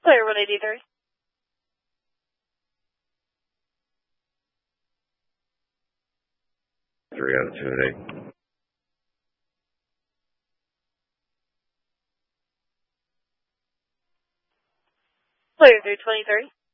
Player 183. Three out of 2 and 8. Player 323.